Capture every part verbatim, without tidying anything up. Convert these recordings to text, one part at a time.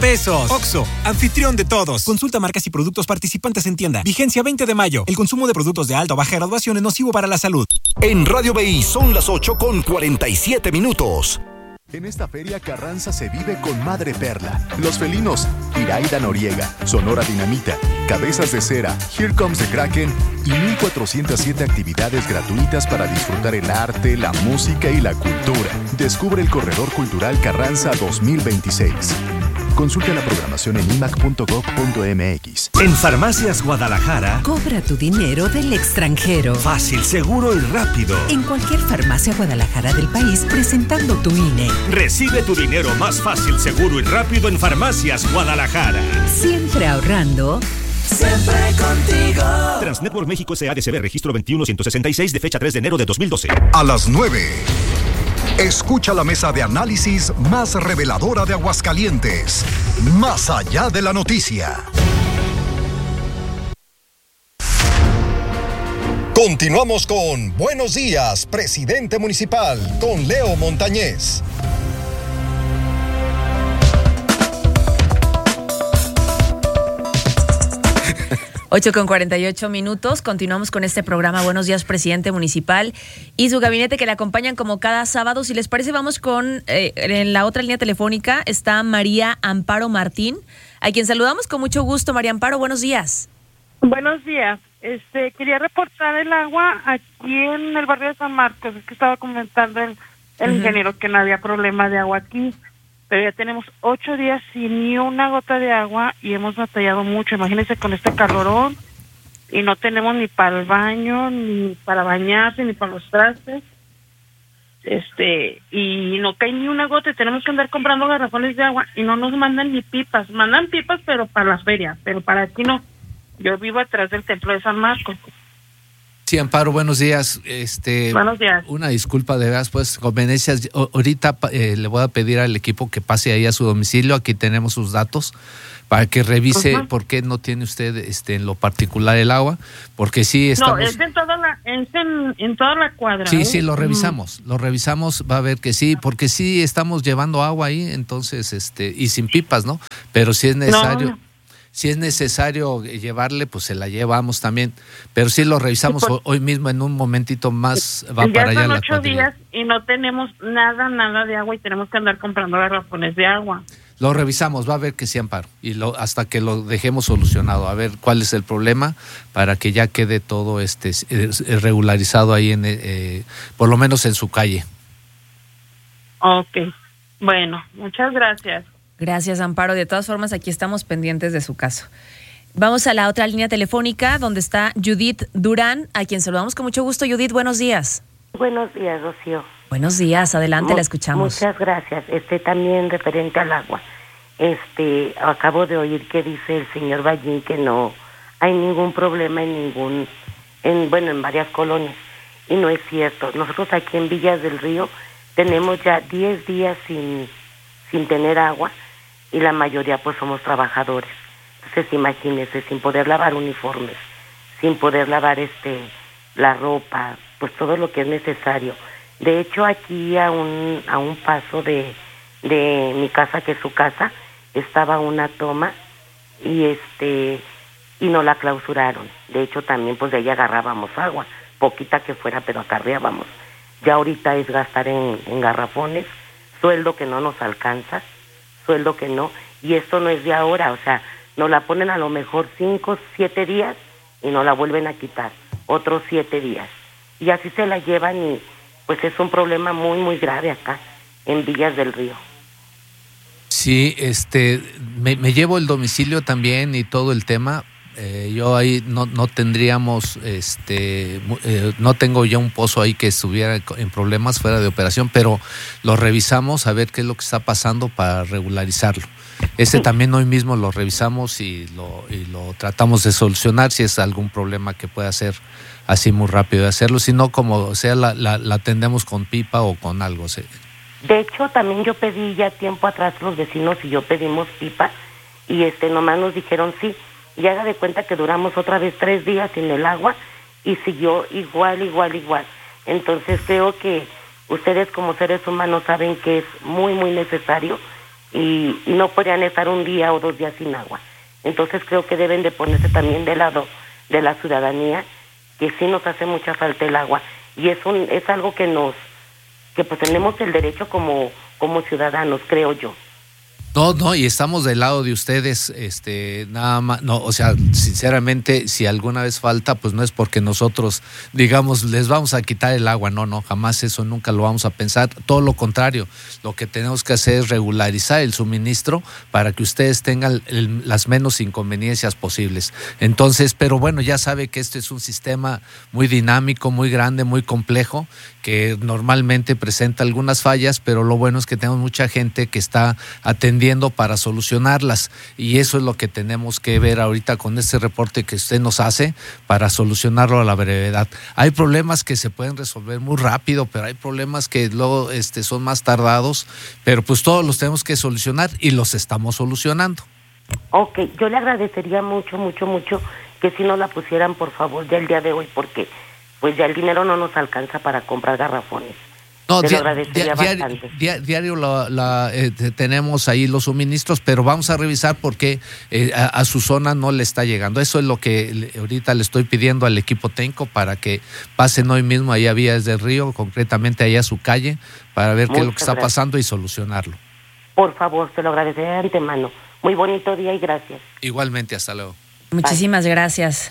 de esos. Oxxo, anfitrión de todos. Consulta marcas y productos participantes en tienda. Vigencia veinte de mayo. El consumo de productos de alta o baja graduación es nocivo para la salud. En Radio B I son las ocho con cuarenta y siete minutos. En esta feria Carranza se vive con Madre Perla, Los Felinos, Iraida Noriega, Sonora Dinamita, Cabezas de Cera, Here Comes the Kraken y mil cuatrocientas siete actividades gratuitas para disfrutar el arte, la música y la cultura. Descubre el Corredor Cultural Carranza dos mil veintiséis. Consulta la programación en i m a c punto gov punto m x. En Farmacias Guadalajara, cobra tu dinero del extranjero. Fácil, seguro y rápido. En cualquier farmacia Guadalajara del país, presentando tu I N E. Recibe tu dinero más fácil, seguro y rápido en Farmacias Guadalajara. Siempre ahorrando. Siempre contigo. Transnetwork México S A D C B, registro veintiuno ciento sesenta y seis de fecha tres de enero de dos mil doce. A las nueve. Escucha la mesa de análisis más reveladora de Aguascalientes. Más allá de la noticia. Continuamos con Buenos Días, Presidente Municipal, con Leo Montañez. ocho con cuarenta y ocho minutos, continuamos con este programa Buenos Días, Presidente Municipal y su gabinete que le acompañan como cada sábado. Si les parece, vamos con, eh, en la otra línea telefónica está María Amparo Martín, a quien saludamos con mucho gusto. María Amparo, buenos días. Buenos días. Este, quería reportar el agua aquí en el barrio de San Marcos. Es que estaba comentando el, el uh-huh. ingeniero que no había problema de agua aquí. Pero ya tenemos ocho días sin ni una gota de agua y hemos batallado mucho. Imagínense con este calorón y no tenemos ni para el baño, ni para bañarse, ni para los trastes. Este, y no cae ni una gota y tenemos que andar comprando garrafones de agua y no nos mandan ni pipas. Mandan pipas, pero para la feria, pero para aquí no. Yo vivo atrás del templo de San Marcos. Sí, Amparo, buenos días. Este, buenos días. Una disculpa de veras, pues, conveniencias. Ahorita eh, le voy a pedir al equipo que pase ahí a su domicilio. Aquí tenemos sus datos para que revise uh-huh. por qué no tiene usted este, en lo particular el agua. Porque sí estamos... No, es en toda la, es en, en toda la cuadra. Sí, ¿eh? sí, lo revisamos. Uh-huh. Lo revisamos, va a ver que sí, porque sí estamos llevando agua ahí, entonces, este, y sin pipas, ¿no? Pero sí es necesario... No. Si es necesario llevarle, pues se la llevamos también. Pero sí lo revisamos sí, pues, hoy mismo, en un momentito más va ya para allá son la ocho días y no tenemos nada, nada de agua y tenemos que andar comprando garrafones de agua. Lo revisamos, va a ver que sí, Amparo. Y lo, hasta que lo dejemos solucionado, a ver cuál es el problema para que ya quede todo este regularizado ahí, en eh, por lo menos en su calle. Ok, bueno, muchas gracias. Gracias, Amparo. De todas formas, aquí estamos pendientes de su caso. Vamos a la otra línea telefónica donde está Judith Durán, a quien saludamos con mucho gusto. Judith, buenos días. Buenos días, Rocío. Buenos días, adelante, Mu- la escuchamos. Muchas gracias. Este también referente al agua. Este, acabo de oír que dice el señor Ballín que no hay ningún problema en ningún, en bueno, en varias colonias. Y no es cierto. Nosotros aquí en Villas del Río tenemos ya diez días sin, sin tener agua. Y la mayoría pues somos trabajadores. Entonces imagínense, sin poder lavar uniformes, sin poder lavar este la ropa, pues todo lo que es necesario. De hecho, aquí a un a un paso de, de mi casa, que es su casa, estaba una toma y este y no la clausuraron. De hecho, también pues de ahí agarrábamos agua, poquita que fuera, pero acarreábamos. Ya ahorita es gastar en, en garrafones, sueldo que no nos alcanza, sueldo que no, y esto no es de ahora, o sea, nos la ponen a lo mejor cinco, siete días y nos la vuelven a quitar, otros siete días, y así se la llevan y pues es un problema muy, muy grave acá, en Villas del Río. Sí, este, me, me llevo el domicilio también y todo el tema. Eh, yo ahí no, no tendríamos, este, eh, no tengo ya un pozo ahí que estuviera en problemas fuera de operación, pero lo revisamos a ver qué es lo que está pasando para regularizarlo. Este también hoy mismo lo revisamos y lo, y lo tratamos de solucionar si es algún problema que pueda ser así muy rápido de hacerlo, si no, como sea, la, la, la atendemos con pipa o con algo. ¿Sí? De hecho, también yo pedí ya tiempo atrás, los vecinos y yo pedimos pipa y este nomás nos dijeron sí. Y haga de cuenta que duramos otra vez tres días sin el agua y siguió igual, igual, igual. Entonces creo que ustedes como seres humanos saben que es muy, muy necesario y no podrían estar un día o dos días sin agua. Entonces creo que deben de ponerse también del lado de la ciudadanía, que sí nos hace mucha falta el agua, y es un es algo que nos que pues tenemos el derecho como como ciudadanos, creo yo. No, no, y estamos del lado de ustedes, este, nada más, no, o sea, sinceramente, si alguna vez falta, pues no es porque nosotros, digamos, les vamos a quitar el agua, no, no, jamás eso, nunca lo vamos a pensar, todo lo contrario, lo que tenemos que hacer es regularizar el suministro para que ustedes tengan el, las menos inconveniencias posibles. Entonces, pero bueno, ya sabe que este es un sistema muy dinámico, muy grande, muy complejo, que normalmente presenta algunas fallas, pero lo bueno es que tenemos mucha gente que está atendiendo para solucionarlas, y eso es lo que tenemos que ver ahorita con este reporte que usted nos hace para solucionarlo a la brevedad. Hay problemas que se pueden resolver muy rápido, pero hay problemas que luego este, son más tardados, pero pues todos los tenemos que solucionar y los estamos solucionando. Ok, yo le agradecería mucho, mucho, mucho que si nos la pusieran, por favor, ya el día de hoy, porque pues ya el dinero no nos alcanza para comprar garrafones. No, Te dia, lo agradecería dia, bastante. Diario, diario la, la, eh, tenemos ahí los suministros, pero vamos a revisar porque eh, a, a su zona no le está llegando. Eso es lo que le, ahorita le estoy pidiendo al equipo Tenco para que pasen hoy mismo allá a Vías del Río, concretamente allá a su calle, para ver Muchas qué es lo que está gracias. pasando y solucionarlo. Por favor, te lo agradeceré de antemano. Muy bonito día y gracias. Igualmente, hasta luego. Muchísimas Bye. gracias.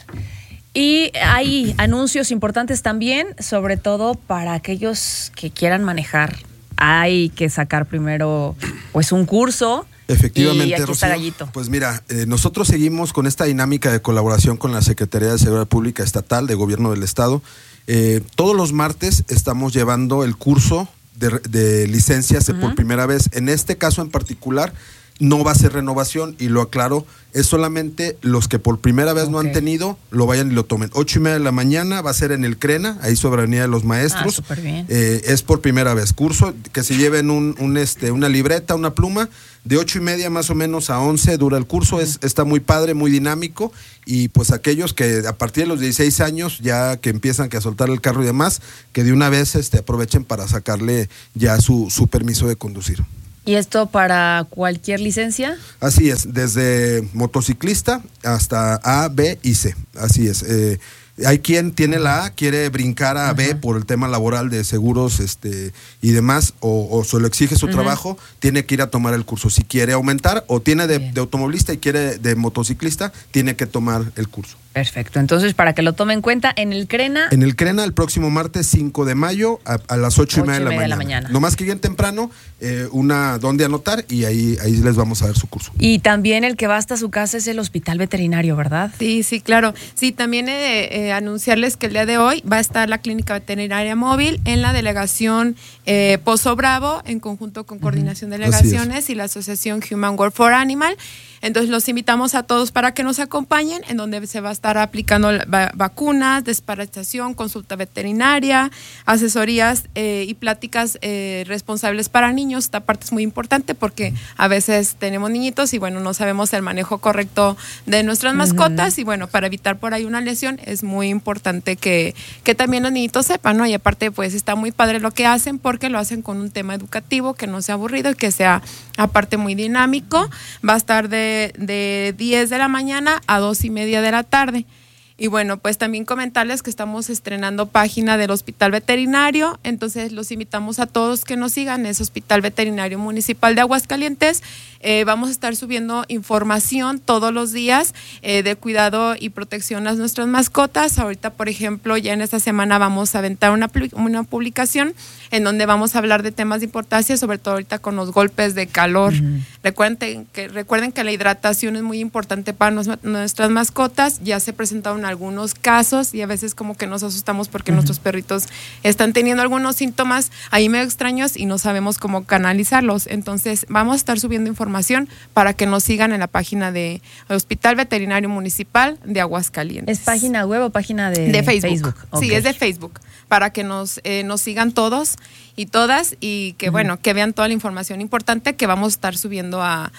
Y hay anuncios importantes también, sobre todo para aquellos que quieran manejar. Hay que sacar primero pues un curso. Efectivamente, y aquí Rocío, está Gallito. Pues mira, eh, nosotros seguimos con esta dinámica de colaboración con la Secretaría de Seguridad Pública Estatal de Gobierno del Estado. Eh, todos los martes estamos llevando el curso de, de licencias uh-huh. por primera vez. En este caso en particular, no va a ser renovación, y lo aclaro, es solamente los que por primera vez okay. no han tenido, lo vayan y lo tomen. Ocho y media de la mañana, va a ser en el Crena, ahí sobre Avenida de los Maestros. Ah, súper bien. Eh, es por primera vez. Curso, que se lleven un, un este, una libreta, una pluma, de ocho y media más o menos a once dura el curso, es, está muy padre, muy dinámico, y pues aquellos que a partir de los dieciséis años, ya que empiezan que a soltar el carro y demás, que de una vez este, aprovechen para sacarle ya su, su permiso de conducir. ¿Y esto para cualquier licencia? Así es, desde motociclista hasta A, B y C, así es. Eh, hay quien tiene la A, quiere brincar a uh-huh. B por el tema laboral de seguros este y demás, o, o se lo exige su uh-huh. trabajo, tiene que ir a tomar el curso. Si quiere aumentar, o tiene de, de automovilista y quiere de motociclista, tiene que tomar el curso. Perfecto, entonces para que lo tome en cuenta, en el Crena... En el Crena el próximo martes cinco de mayo a, a las ocho y media de la mañana. mañana. No más que lleguen temprano, eh, una donde anotar, y ahí, ahí les vamos a dar su curso. Y también el que va hasta su casa es el Hospital Veterinario, ¿verdad? Sí, sí, claro. Sí, también eh, eh, anunciarles que el día de hoy va a estar la Clínica Veterinaria Móvil en la delegación eh, Pozo Bravo, en conjunto con Coordinación de Delegaciones y la Asociación Human Work for Animal. Entonces los invitamos a todos para que nos acompañen, en donde se va a estar aplicando va- vacunas, desparasitación, consulta veterinaria, asesorías eh, y pláticas eh, responsables para niños. Esta parte es muy importante porque a veces tenemos niñitos y bueno, no sabemos el manejo correcto de nuestras uh-huh. mascotas, y bueno, para evitar por ahí una lesión es muy importante que, que también los niñitos sepan, ¿no? Y aparte pues está muy padre lo que hacen, porque lo hacen con un tema educativo que no sea aburrido y que sea aparte muy dinámico. Va a estar de de diez de la mañana a dos y media de la tarde. Y bueno, pues también comentarles que estamos estrenando página del Hospital Veterinario, entonces los invitamos a todos que nos sigan, es Hospital Veterinario Municipal de Aguascalientes. Eh, vamos a estar subiendo información todos los días eh, de cuidado y protección a nuestras mascotas. Ahorita, por ejemplo, ya en esta semana vamos a aventar una, una publicación en donde vamos a hablar de temas de importancia, sobre todo ahorita con los golpes de calor. Uh-huh. Recuerden que, recuerden que la hidratación es muy importante para nos, nuestras mascotas. Ya se presentaron algunos casos y a veces como que nos asustamos porque uh-huh. nuestros perritos están teniendo algunos síntomas ahí medio extraños y no sabemos cómo canalizarlos. Entonces vamos a estar subiendo información para que nos sigan en la página de Hospital Veterinario Municipal de Aguascalientes. ¿Es página web o página de, de Facebook? Facebook. Okay. Sí, es de Facebook, para que nos, eh, nos sigan todos y todas, y que uh-huh. bueno, que vean toda la información importante que vamos a estar subiendo a,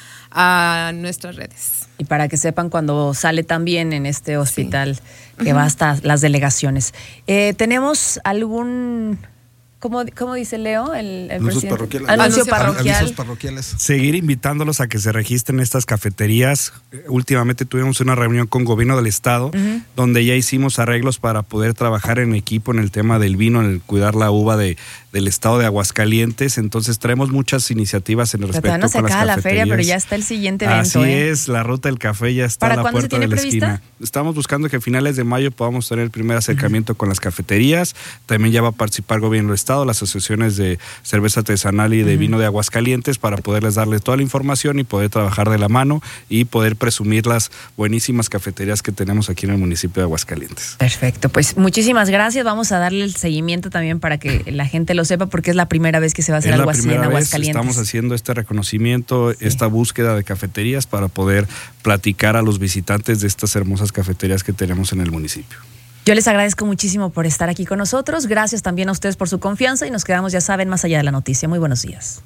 a nuestras redes. Y para que sepan cuando sale también en este hospital, sí. que uh-huh. va hasta las delegaciones. Eh, ¿Tenemos algún ¿Cómo, cómo dice Leo, el, el Anuncios presidente? parroquiales. Anuncio Anuncios parroquial. Avisos parroquiales. Seguir invitándolos a que se registren en estas cafeterías. Últimamente tuvimos una reunión con gobierno del estado, uh-huh. donde ya hicimos arreglos para poder trabajar en equipo en el tema del vino, en el cuidar la uva de, del estado de Aguascalientes. Entonces traemos muchas iniciativas en el respecto con las cafeterías. la feria, pero ya está el siguiente evento. Así ¿eh? es, la ruta del café ya está a la puerta de la prevista? esquina. Estamos buscando que a finales de mayo podamos tener el primer acercamiento uh-huh. con las cafeterías. También ya va a participar gobierno del estado, las asociaciones de cerveza artesanal y de uh-huh. vino de Aguascalientes, para poderles darles toda la información y poder trabajar de la mano y poder presumir las buenísimas cafeterías que tenemos aquí en el municipio de Aguascalientes. Perfecto, pues muchísimas gracias. Vamos a darle el seguimiento también para que la gente lo sepa, porque es la primera vez que se va a hacer algo así en Aguascalientes. Estamos haciendo este reconocimiento, sí. esta búsqueda de cafeterías para poder platicar a los visitantes de estas hermosas cafeterías que tenemos en el municipio. Yo les agradezco muchísimo por estar aquí con nosotros. Gracias también a ustedes por su confianza y nos quedamos, ya saben, más allá de la noticia. Muy buenos días.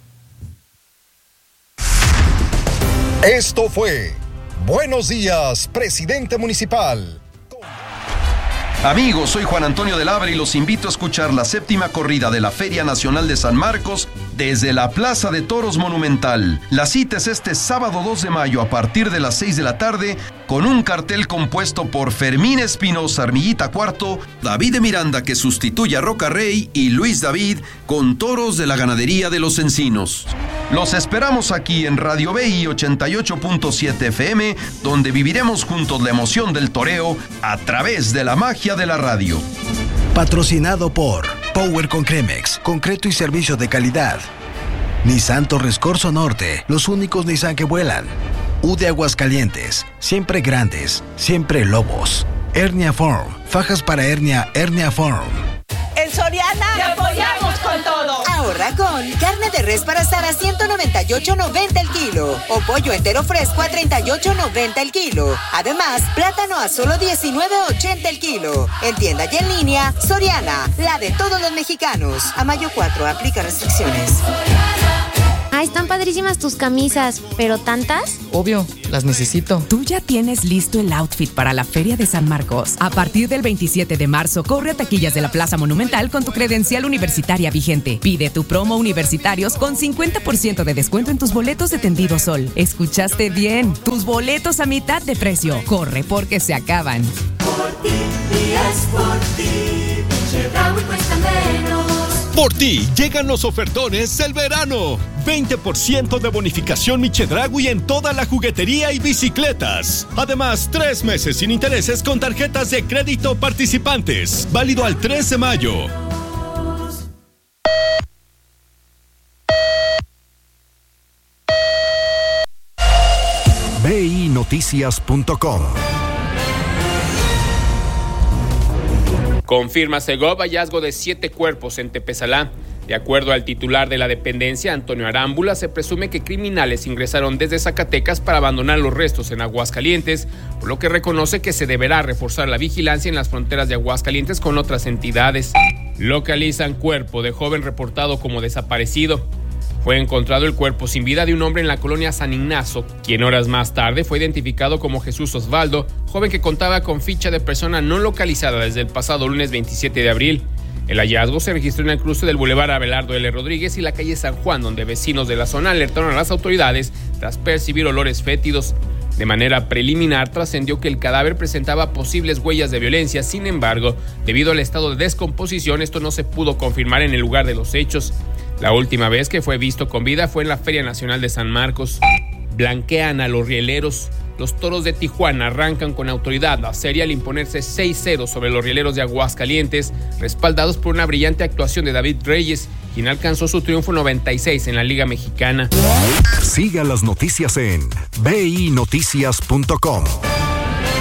Esto fue Buenos Días, Presidente Municipal. Amigos, soy Juan Antonio del Abre y los invito a escuchar la séptima corrida de la Feria Nacional de San Marcos desde la Plaza de Toros Monumental. La cita es este sábado dos de mayo a partir de las seis de la tarde con un cartel compuesto por Fermín Espinosa, Armillita Cuarto, David de Miranda, que sustituye a Roca Rey, y Luis David, con toros de la ganadería de Los Encinos. Los esperamos aquí en Radio B I ochenta y ocho punto siete F M, donde viviremos juntos la emoción del toreo a través de la magia de la radio. Patrocinado por Power con Cremex, concreto y servicio de calidad. Nissan Torres Corso Norte, los únicos Nissan que vuelan. U de Aguascalientes, siempre grandes, siempre lobos. Hernia Form, fajas para hernia, Hernia Form. En Soriana te apoyamos con todo. Ahorra con carne de res para asar a ciento noventa y ocho noventa el kilo o pollo entero fresco a treinta y ocho noventa el kilo. Además, plátano a solo diecinueve ochenta el kilo. En tienda y en línea, Soriana, la de todos los mexicanos. A mayo cuatro, aplica restricciones. Ah, están padrísimas tus camisas, ¿pero tantas? Obvio, las necesito. Tú ya tienes listo el outfit para la Feria de San Marcos. A partir del veintisiete de marzo, corre a taquillas de la Plaza Monumental con tu credencial universitaria vigente. Pide tu promo universitarios con cincuenta por ciento de descuento en tus boletos de Tendido Sol. ¿Escuchaste bien? Tus boletos a mitad de precio. Corre porque se acaban. Por ti y es por ti, Chedraui cuesta menos. Por ti llegan los ofertones del verano. veinte por ciento de bonificación Mi Chedraui en toda la juguetería y bicicletas. Además, tres meses sin intereses con tarjetas de crédito participantes. Válido al tres de mayo. B I Noticias punto com. Confirma Segov hallazgo de siete cuerpos en Tepezalá. De acuerdo al titular de la dependencia, Antonio Arámbula, se presume que criminales ingresaron desde Zacatecas para abandonar los restos en Aguascalientes, por lo que reconoce que se deberá reforzar la vigilancia en las fronteras de Aguascalientes con otras entidades. Localizan cuerpo de joven reportado como desaparecido. Fue encontrado el cuerpo sin vida de un hombre en la colonia San Ignacio, quien horas más tarde fue identificado como Jesús Osvaldo, joven que contaba con ficha de persona no localizada desde el pasado lunes veintisiete de abril. El hallazgo se registró en el cruce del Boulevard Abelardo L. Rodríguez y la calle San Juan, donde vecinos de la zona alertaron a las autoridades tras percibir olores fétidos. De manera preliminar, trascendió que el cadáver presentaba posibles huellas de violencia. Sin embargo, debido al estado de descomposición, esto no se pudo confirmar en el lugar de los hechos. La última vez que fue visto con vida fue en la Feria Nacional de San Marcos. Blanquean a los rieleros. Los Toros de Tijuana arrancan con autoridad la serie al imponerse seis cero sobre los rieleros de Aguascalientes, respaldados por una brillante actuación de David Reyes, quien alcanzó su triunfo noventa y seis en la Liga Mexicana. Siga las noticias en B I Noticias punto com.